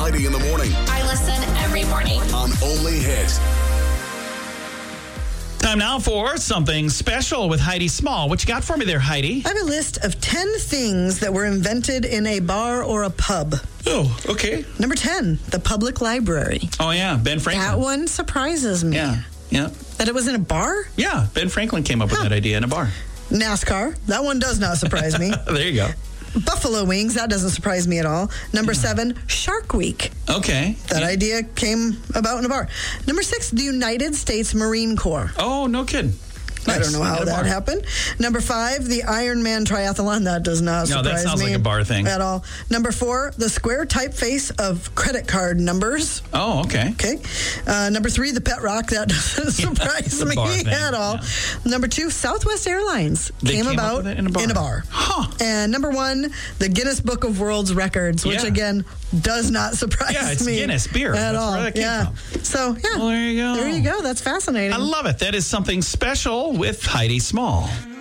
Heidi in the morning I listen every morning. on Only Hit. Time now for something special with Heidi Small. What you got for me there, Heidi? I have a list of 10 things that were invented in a bar or a pub. Oh, okay. Number 10, the public library. Oh, yeah, Ben Franklin. That one surprises me. Yeah. That it was in a bar? Yeah, Ben Franklin came up with that idea in a bar. NASCAR. That one does not surprise me. There you go. Buffalo wings. That doesn't surprise me at all. Number 7, Shark Week. Okay. That idea came about in a bar. Number 6, the United States Marine Corps. Oh, no kidding. I don't know how that happened. Number 5, the Ironman triathlon. That does not surprise me. No, that sounds like a bar thing. At all. Number 4, the square typeface of credit card numbers. Oh, okay. Okay. Number 3, the pet rock. That doesn't surprise me at all. Yeah. Number 2, Southwest Airlines They came came up about with it in a bar. Huh. And number 1, the Guinness Book of World Records, which again does not surprise me. Yeah, it's Guinness beer. At That's all. where that came from. So, yeah. Well, there you go. There you go. That's fascinating. I love it. That is something special with Heidi Small.